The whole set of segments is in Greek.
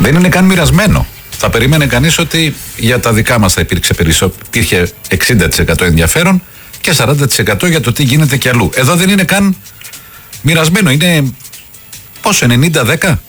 Δεν είναι καν μοιρασμένο. Θα περίμενε κανείς ότι για τα δικά μας θα υπήρχε 60% ενδιαφέρον και 40% για το τι γίνεται κι αλλού. Εδώ δεν είναι καν μοιρασμένο. Είναι πόσο, 90-10?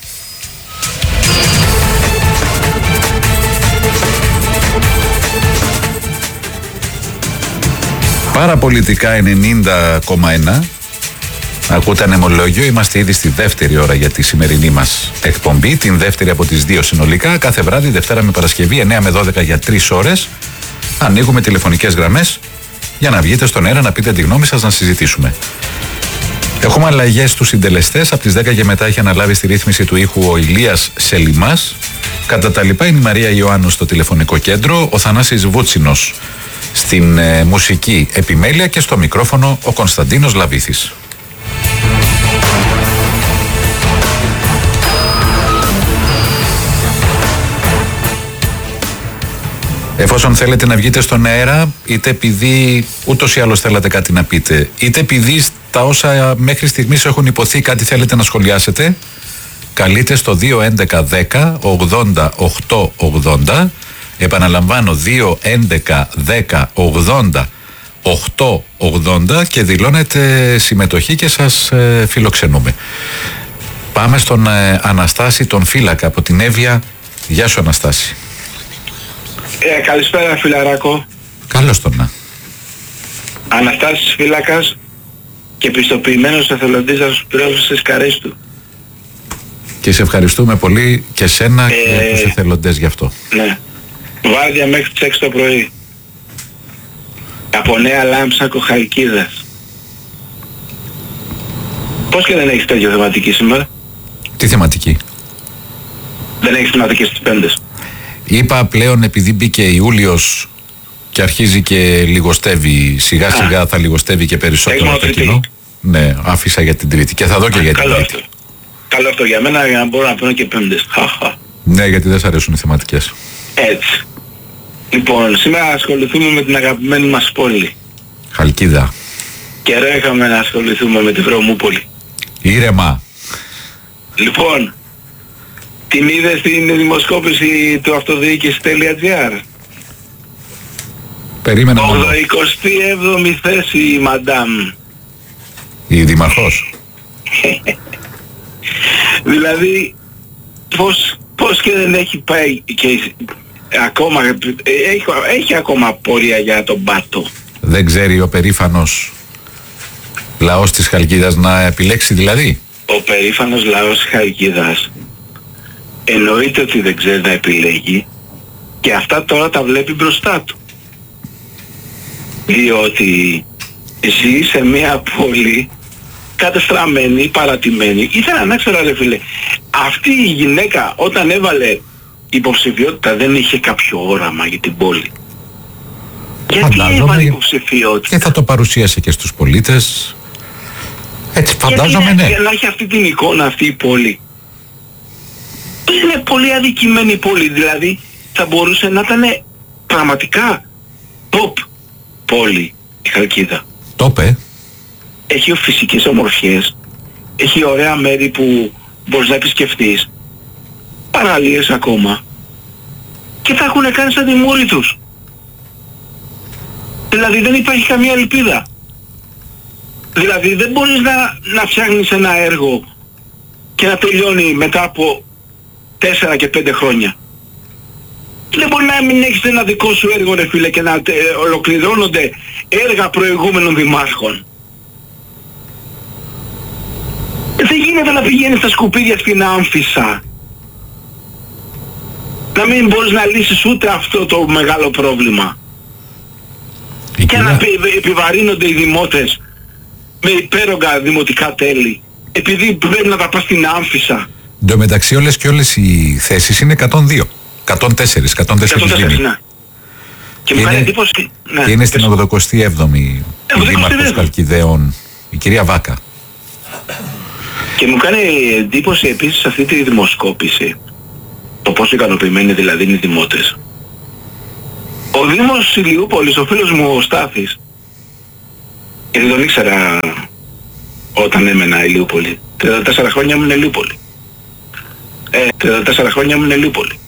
Παραπολιτικά 90,1. Ακούτε ανεμολόγιο, είμαστε ήδη στη δεύτερη ώρα για τη σημερινή μας εκπομπή, την δεύτερη από τις 2 συνολικά. Κάθε βράδυ, Δευτέρα με Παρασκευή, 9 με 12 για 3 ώρες. Ανοίγουμε τηλεφωνικές γραμμές για να βγείτε στον αέρα, να πείτε τη γνώμη σας, να συζητήσουμε. Έχουμε αλλαγές στους συντελεστές. Από τις 10 και μετά έχει αναλάβει στη ρύθμιση του ήχου ο Ηλίας Σελιμάς. Κατά τα λοιπά είναι η Μαρία Ιωάννου στο τηλεφωνικό κέντρο, ο Θανάσης Βούτσινος στην μουσική επιμέλεια και στο μικρόφωνο ο Κωνσταντίνος Λαβήθης. Εφόσον θέλετε να βγείτε στον αέρα, είτε επειδή ούτως ή άλλως θέλατε κάτι να πείτε, είτε επειδή στα όσα μέχρι στιγμής έχουν υποθεί κάτι θέλετε να σχολιάσετε, καλείτε στο 211 10 80 880. Επαναλαμβάνω, 211 10 80 880 και δηλώνετε συμμετοχή και σας φιλοξενούμε. Πάμε στον Αναστάση, τον φύλακα από την Εύβοια. Γεια σου, Αναστάση. Καλησπέρα, φιλαράκο. Καλώς τον να. Αναστάσης φύλακας και πιστοποιημένος εθελοντής να σου πληρώσει τις καρές του. Και σε ευχαριστούμε πολύ και σένα και τους εθελοντές γι' αυτό. Ναι. Βάρδια μέχρι τις 6 το πρωί. Από Νέα Λάμψακο, Χαλκίδας. Πώς και δεν έχεις τέτοια θεματική σήμερα? Τι θεματική? Δεν έχεις θεματική στις 5. Είπα πλέον, επειδή μπήκε Ιούλιος και αρχίζει και λιγοστεύει, σιγά σιγά θα λιγοστεύει και περισσότερο το κοινό. Ναι, άφησα για την Τρίτη και θα δω και για την Τρίτη. Αυτό. Καλό αυτό για μένα, για να μπορώ να παίρνω και 5. Ναι, γιατί δεν σ' αρέσουν οι θεματικές. Έτσι. Λοιπόν, σήμερα ασχοληθούμε με την αγαπημένη μας πόλη. Χαλκίδα. Καιρό είχαμε να ασχοληθούμε με τη Βρωμούπολη. Ήρεμα. Λοιπόν, την είδες στην δημοσκόπηση του αυτοδιοίκηση.gr? Περίμενα μόνο. 87η θέση η Μαντάμ. Η Δημαρχός. Δηλαδή, πώς και δεν έχει πάει και ακόμα, έχει ακόμα πορεία για τον πάτο. Δεν ξέρει ο περήφανος λαός της Χαλκίδας να επιλέξει δηλαδή? Ο περήφανος λαός της Χαλκίδας εννοείται ότι δεν ξέρει να επιλέγει και αυτά τώρα τα βλέπει μπροστά του. Διότι ζει σε μια πόλη κατεστραμμένη, παρατημένη. Ήθελα να ξέρω, ρε φίλε, αυτή η γυναίκα όταν έβαλε υποψηφιότητα δεν είχε κάποιο όραμα για την πόλη? Γιατί έβαλε υποψηφιότητα? Και θα το παρουσίασε και στους πολίτες. Έτσι φαντάζομαι, ναι. Για να έχει αυτή την εικόνα αυτή η πόλη. Είναι πολύ αδικημένη η πόλη, δηλαδή θα μπορούσε να ήταν πραγματικά top πόλη η Χαλκίδα. Top, Έχει φυσικές ομορφιές, έχει ωραία μέρη που μπορείς να επισκεφτείς, παραλίες ακόμα, και θα έχουν κάνει σαν τη μούρη τους. Δηλαδή δεν υπάρχει καμία ελπίδα. Δηλαδή δεν μπορείς να φτιάχνεις ένα έργο και να τελειώνει μετά από 4 και 5 χρόνια. Δεν μπορεί να μην έχεις ένα δικό σου έργο, ρε φίλε, και να ολοκληρώνονται έργα προηγούμενων δημάρχων. Δεν γίνεται να πηγαίνεις στα σκουπίδια στην Άμφισσα. Να μην μπορείς να λύσεις ούτε αυτό το μεγάλο πρόβλημα. Και να επιβαρύνονται οι δημότες με υπέρογκα δημοτικά τέλη, επειδή πρέπει να τα πας στην Άμφισσα. Εν τω μεταξύ όλες οι θέσεις είναι 102. 104 δήμοι. Ναι. Και μου κάνει εντύπωση... Ναι, και είναι στην 87η η Δήμαρχος Χαλκιδαίων, η κυρία Βάκα. Και μου κάνει εντύπωση επίσης αυτή τη δημοσκόπηση, το πόσο ικανοποιημένοι δηλαδή είναι οι δημότες. Ο Δήμος Ηλιούπολης, ο φίλος μου ο Στάθης, γιατί τον ήξερα όταν έμενα Ηλιούπολη, 34 χρόνια ήμουν Ηλιούπολη. 34 χρόνια ήμουν Ηλιούπολη.